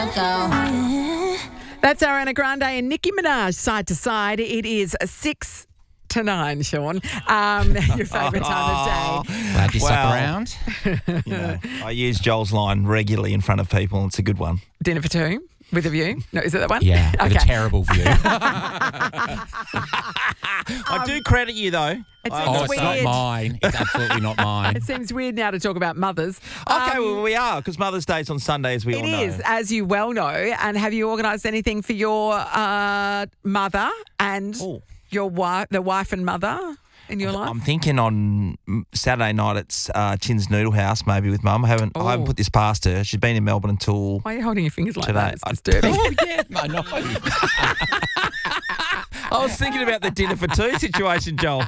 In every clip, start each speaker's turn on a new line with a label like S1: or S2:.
S1: That's Ariana Grande and Nicki Minaj, side to side. It is 6 to 9, Sean. Your favourite time of day.
S2: Glad you stuck around.
S3: You know, I use Joel's line regularly in front of people. It's a good one.
S1: Dinner for two with a view. No, is it that one?
S2: Yeah, with a terrible view.
S3: I do credit you, though.
S1: It's
S2: It's not mine. It's absolutely not mine.
S1: It seems weird now to talk about mothers.
S3: Okay, well, we are, because Mother's Day's on Sunday, as we all know.
S1: It is, as you well know. And have you organised anything for your mother and your wife, the wife and mother in your life?
S3: I'm thinking on Saturday night it's Chin's Noodle House, maybe with Mum. I haven't put this past her. She's been in Melbourne until
S1: Why are you holding your fingers like
S3: today.
S1: that? It's disturbing.
S2: Oh, yeah, I know.
S3: I was thinking about the dinner for two situation, Joel.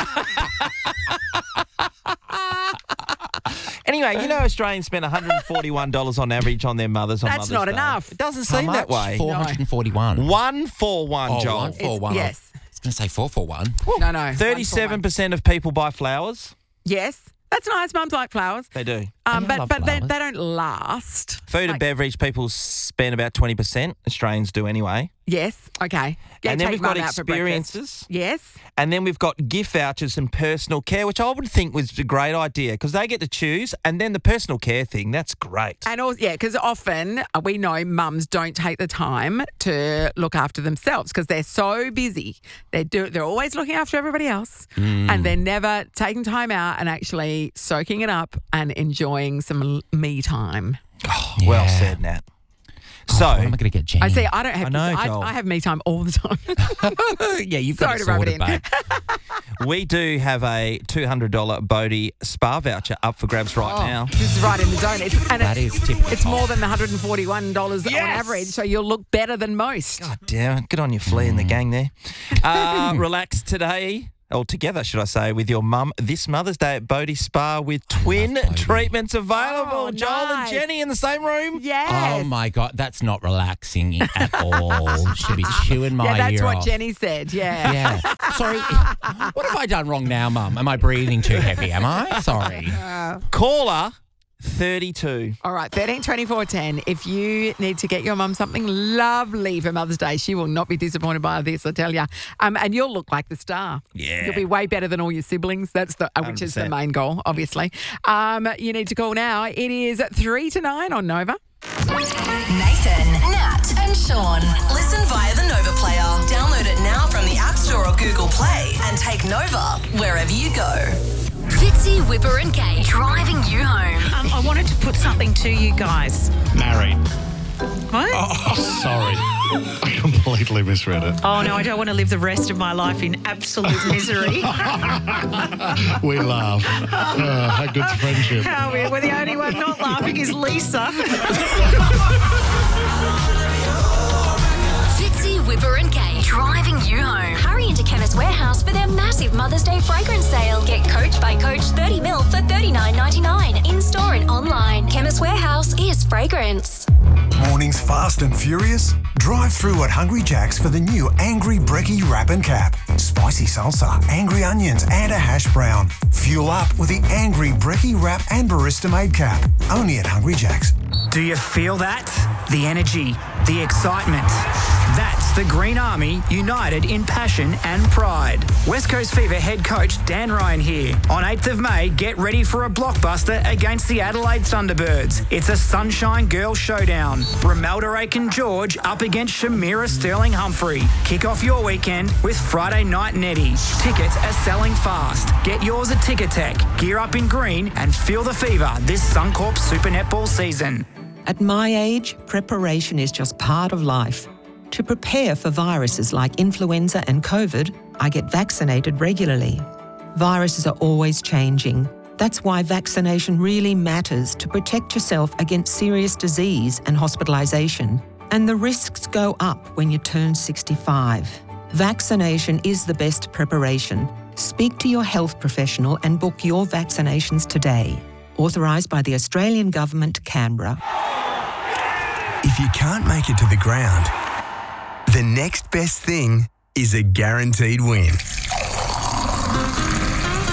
S3: Anyway, you know Australians spend $141 on average on their mothers on
S1: That's
S3: Mother's
S1: not
S3: Day.
S1: enough.
S3: It doesn't seem that way.
S2: 441.
S3: 141, Joel.
S2: 141.
S1: Yes.
S2: I was going to say 441.
S1: No, no.
S3: 37% of people buy flowers.
S1: Yes. That's nice. Mums like flowers.
S3: They do.
S2: love
S1: But they
S2: flowers.
S1: don't last.
S3: Food and beverage, people spend about 20%. Australians do anyway.
S1: Yes. Okay. Yeah,
S3: And then
S1: take
S3: we've got
S1: Mum out for breakfast.
S3: experiences.
S1: Yes.
S3: And then we've got gift vouchers and personal care, which I would think was a great idea because they get to choose. And then the personal care thing, that's great.
S1: And also, yeah, because often we know mums don't take the time to look after themselves because they're so busy. They're always looking after everybody else and they're never taking time out and actually soaking it up and enjoying some me time.
S3: Oh, well said, Nat. So,
S2: What am I going to get Jenny?
S1: I see. I don't have.
S3: I know, Joel.
S1: I have me time all the time.
S2: Yeah, you've
S1: Sorry
S2: got it
S1: to rub it
S2: sorted,
S1: in.
S2: babe.
S3: we do have a $200 Bodie spa voucher up for grabs right now.
S1: This is right in the zone.
S2: That is typical.
S1: It's more than the $141 on
S3: Yes!
S1: average, so you'll look better than most.
S3: God damn it. Good on you, Flea and the gang there. Relax today. Or together, should I say, with your mum this Mother's Day at Bodie Spa with twin treatments available.
S1: Oh,
S3: Joel and
S1: nice.
S3: Jenny in the same room.
S1: Yes.
S2: Oh, my God. That's not relaxing at all. Should be chewing my
S1: Yeah, that's
S2: ear
S1: what
S2: off.
S1: Jenny said. Yeah.
S2: Yeah. Sorry. What have I done wrong now, Mum? Am I breathing too heavy? Am I? Sorry.
S3: Caller 32.
S1: All right, 13 24 10. If you need to get your mum something lovely for Mother's Day, she will not be disappointed by this, I tell you. And you'll look like the star.
S3: Yeah.
S1: You'll be way better than all your siblings. That's which is the
S3: 100%.
S1: main goal, obviously. You need to call now. It is 3 to 9 on Nova.
S4: Nathan, Nat, and Sean. Listen via the Nova player. Download it now from the App Store or Google Play and take Nova wherever you go. Fitzy, Whipper and Kate driving you home.
S5: I wanted to put something to you guys.
S6: Married.
S5: What?
S6: Oh, sorry. I completely misread it.
S5: Oh, no, I don't want to live the rest of my life in absolute misery.
S6: We laugh. How good's friendship?
S5: How weird. Well, the only one not laughing is Lisa.
S4: Fitzy, Whipper and Kate driving you home. Hurry into Chemist Warehouse for their massive Mother's Day fragrance sale. Get Coach by Coach 30 ml for $39.99 in store and online. Chemist Warehouse is fragrance.
S7: Mornings fast and furious? Drive through at Hungry Jack's for the new Angry Brekkie Wrap and Cap. Spicy salsa, angry onions and a hash brown. Fuel up with the Angry Brekkie Wrap and Barista Made Cap. Only at Hungry Jack's.
S8: Do you feel that? The energy, the excitement. That's the Green Army united in passion and pride. West Coast Fever head coach Dan Ryan here. On 8th of May, get ready for a blockbuster against the Adelaide Thunderbirds. It's a Sunshine Girl showdown. Romelda Aiken-George up against Shamira Sterling-Humphrey. Kick off your weekend with Friday Night Netty. Tickets are selling fast. Get yours at Ticketek. Gear up in green and feel the fever this Suncorp Super Netball season.
S9: At my age, preparation is just part of life. To prepare for viruses like influenza and COVID, I get vaccinated regularly. Viruses are always changing. That's why vaccination really matters to protect yourself against serious disease and hospitalisation. And the risks go up when you turn 65. Vaccination is the best preparation. Speak to your health professional and book your vaccinations today. Authorised by the Australian Government, Canberra.
S7: If you can't make it to the ground, the next best thing is a guaranteed win. Watch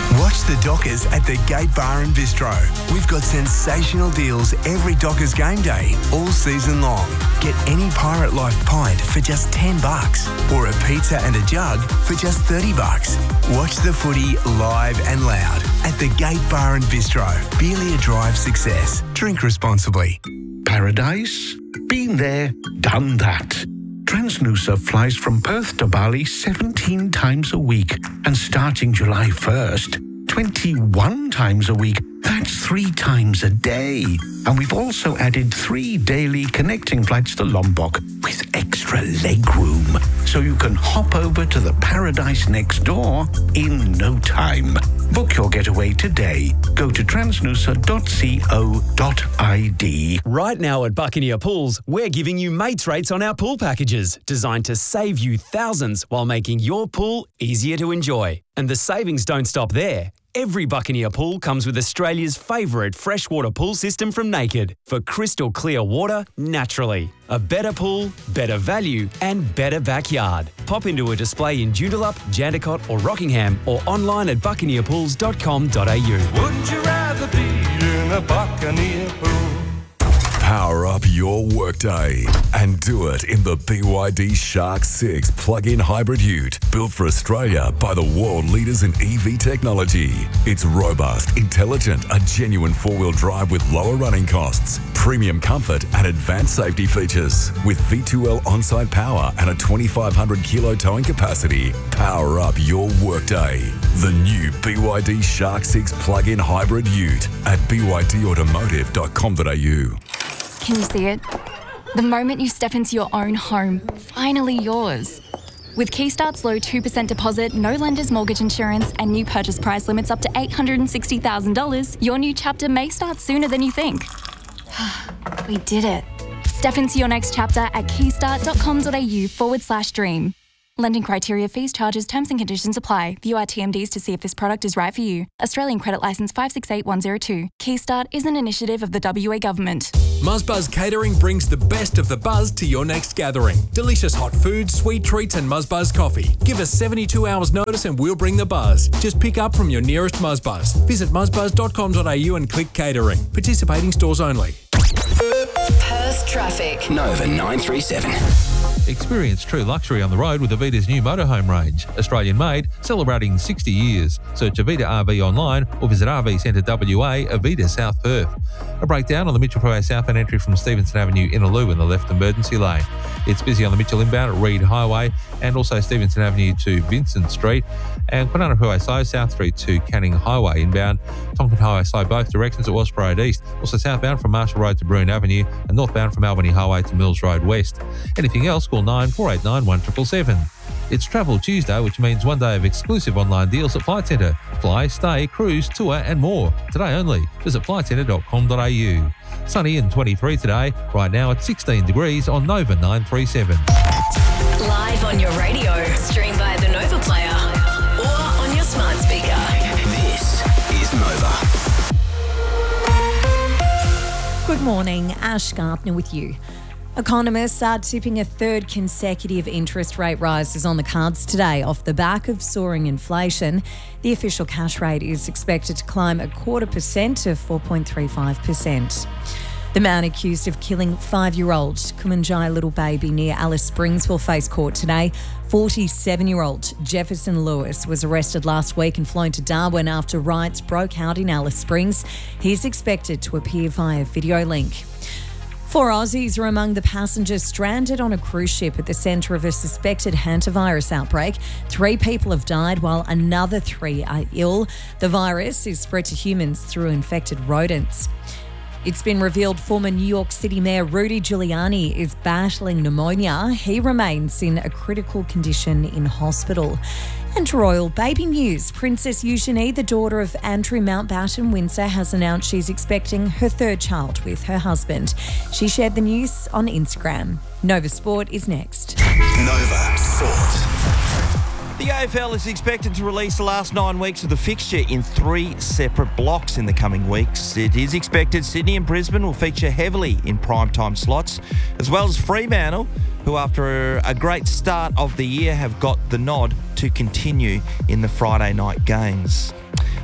S7: the Dockers at the Gate Bar and Bistro. We've got sensational deals every Dockers game day, all season long. Get any Pirate Life pint for just $10 or a pizza and a jug for just $30. Watch the footy live and loud at the Gate Bar and Bistro. Beelia Drive Success. Drink responsibly.
S10: Paradise? Been there, done that. Transnusa flies from Perth to Bali 17 times a week, and starting July 1st, 21 times a week. That's 3 times a day. And we've also added 3 daily connecting flights to Lombok with extra leg room, so you can hop over to the paradise next door in no time. Book your getaway today. Go to transnusa.co.id.
S11: Right now at Buccaneer Pools, we're giving you mates rates on our pool packages, designed to save you thousands while making your pool easier to enjoy. And the savings don't stop there. Every Buccaneer pool comes with Australia's favourite freshwater pool system from Naked for crystal clear water naturally. A better pool, better value and better backyard. Pop into a display in Joondalup, Jandakot or Rockingham or online at buccaneerpools.com.au.
S12: Wouldn't you rather be in a Buccaneer pool?
S13: Power up your workday and do it in the BYD Shark 6 plug-in hybrid ute, built for Australia by the world leaders in EV technology. It's robust, intelligent, a genuine four-wheel drive with lower running costs, premium comfort and advanced safety features. With V2L on-site power and a 2,500 kilo towing capacity, power up your workday. The new BYD Shark 6 plug-in hybrid ute at bydautomotive.com.au.
S14: Can you see it? The moment you step into your own home, finally yours. With Keystart's low 2% deposit, no lender's mortgage insurance, and new purchase price limits up to $860,000, your new chapter may start sooner than you think. We did it. Step into your next chapter at keystart.com.au/dream. Lending criteria, fees, charges, terms and conditions apply. View our TMDs to see if this product is right for you. Australian Credit Licence 568102. Keystart is an initiative of the WA Government.
S15: Muzbuzz Catering brings the best of the buzz to your next gathering. Delicious hot food, sweet treats and Muzbuzz coffee. Give us 72 hours notice and we'll bring the buzz. Just pick up from your nearest Muzbuzz. Visit muzbuzz.com.au and click catering. Participating stores only.
S4: Perth traffic.
S16: Nova 937.
S17: Experience true luxury on the road with Avita's new motorhome range. Australian made, celebrating 60 years. Search Avita RV online or visit RV Centre WA, Avita South Perth. A breakdown on the Mitchell Freeway southbound entry from Stevenson Avenue Innaloo in the left emergency lane. It's busy on the Mitchell inbound at Reed Highway and also Stevenson Avenue to Vincent Street and Kwinana Freeway slow South Street to Canning Highway inbound. Tonkin Highway slow both directions at Wasp Road East. Also southbound from Marshall Road to Broome Avenue and northbound from Albany Highway to Mills Road West. Anything else, call 9489 1777. It's Travel Tuesday, which means one day of exclusive online deals at Flight Centre. Fly, stay, cruise, tour and more. Today only. Visit flightcentre.com.au. Sunny and 23 today. Right now at 16 degrees on Nova 937.
S4: Live on your radio, stream via the Nova Player or on your smart speaker.
S16: This is Nova.
S18: Good morning, Ash Gardner with you. Economists are tipping a third consecutive interest rate rise is on the cards today off the back of soaring inflation. The official cash rate is expected to climb 0.25% to 4.35%. The man accused of killing 5-year-old Kumanjai little baby near Alice Springs will face court today. 47-year-old Jefferson Lewis was arrested last week and flown to Darwin after riots broke out in Alice Springs. He's expected to appear via video link. 4 Aussies are among the passengers stranded on a cruise ship at the centre of a suspected hantavirus outbreak. 3 people have died while another 3 are ill. The virus is spread to humans through infected rodents. It's been revealed former New York City Mayor Rudy Giuliani is battling pneumonia. He remains in a critical condition in hospital. And royal baby news. Princess Eugenie, the daughter of Andrew Mountbatten Windsor, has announced she's expecting her 3rd child with her husband. She shared the news on Instagram. Nova Sport is next.
S16: Nova Sport.
S3: The AFL is expected to release the last 9 weeks of the fixture in 3 separate blocks in the coming weeks. It is expected Sydney and Brisbane will feature heavily in primetime slots, as well as Fremantle, who after a great start of the year have got the nod to continue in the Friday night games.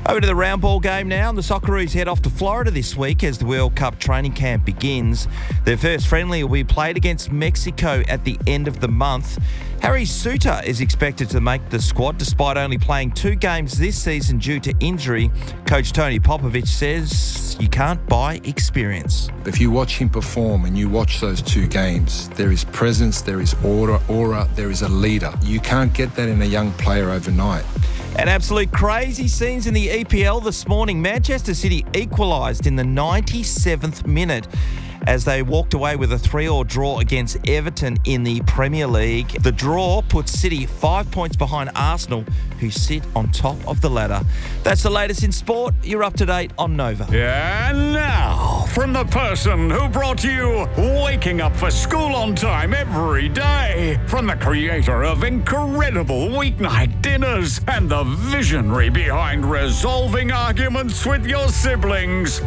S3: Over to the round ball game now, and the Socceroos head off to Florida this week as the World Cup training camp begins. Their first friendly will be played against Mexico at the end of the month. Harry Suter is expected to make the squad despite only playing 2 games this season due to injury. Coach Tony Popovich says you can't buy experience.
S19: If you watch him perform and you watch those 2 games, there is presence, there is aura, there is a leader. You can't get that in a young player overnight.
S3: And absolute crazy scenes in the EPL this morning. Manchester City equalised in the 97th minute as they walked away with a 3-3 draw against Everton in the Premier League. The draw puts City 5 points behind Arsenal, who sit on top of the ladder. That's the latest in sport. You're up to date on Nova.
S10: And now, from the person who brought you Waking Up for School on Time every day, from the creator of incredible weeknight dinners and the visionary behind resolving arguments with your siblings,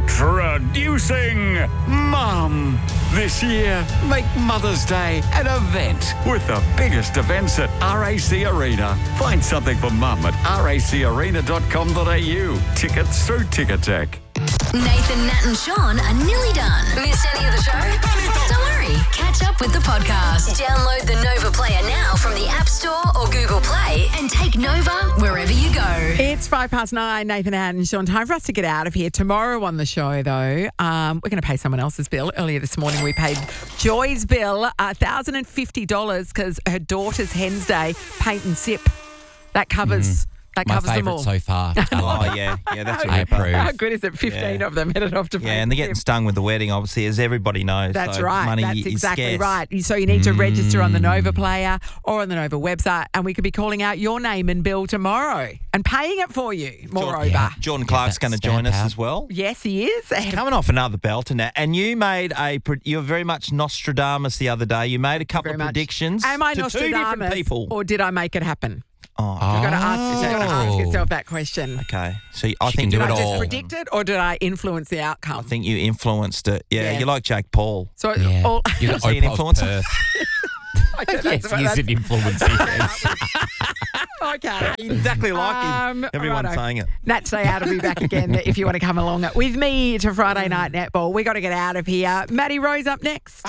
S10: introducing Mum. This year, make Mother's Day an event with the biggest events at RAC Arena. Find something for Mum at racarena.com.au. Tickets through Ticketek.
S4: Nathan, Nat and Sean are nearly done. Missed any of the show? Don't worry. Catch up with the podcast. Download the Nova Player now from the App Store or Google Play and take Nova wherever you go.
S1: It's 9:05, Nathan, Nat and Sean. Time for us to get out of here. Tomorrow on the show, though, we're going to pay someone else's bill. Earlier this morning, we paid Joy's bill $1,050 because her daughter's Hen's Day paint and sip. That covers... That
S2: My
S1: covers them
S2: favourite
S1: all.
S2: so far. I love it.
S3: Yeah, that's a
S2: I
S3: ripper.
S2: approve.
S1: How good is it? 15 of them headed off to
S3: Yeah, and they're getting stung with the wedding, obviously, as everybody knows.
S1: That's
S3: so
S1: right.
S3: Money
S1: That's
S3: is
S1: exactly
S3: scarce.
S1: right. So you need to register on the Nova Player or on the Nova website, and we could be calling out your name and bill tomorrow and paying it for you. Moreover,
S3: Jordan Clark's going to join us as well.
S1: Yes, he is.
S3: He's coming off another belt, and you made you were very much Nostradamus the other day. You made a couple of predictions
S1: Am I
S3: to 2 different
S1: Nostradamus,
S3: people.
S1: or did I make it happen?
S3: Oh,
S1: You've got to ask yourself that question.
S3: Okay, so I
S2: She
S3: think
S2: can do
S1: Did
S2: it
S1: I just
S2: all.
S1: predict it, or did I influence the outcome?
S3: I think you influenced it. Yeah,
S1: Yeah.
S3: you're like Jake Paul.
S1: So
S2: Yeah.
S1: all,
S2: You're
S3: Is he an influencer?
S2: Yes, he's an influencer.
S1: Okay.
S3: Exactly like him. Everyone's
S1: righto.
S3: saying it.
S1: Nat Day out will be back again if you want to come along with me to Friday Night Netball. We got to get out of here. Maddie Rose up next.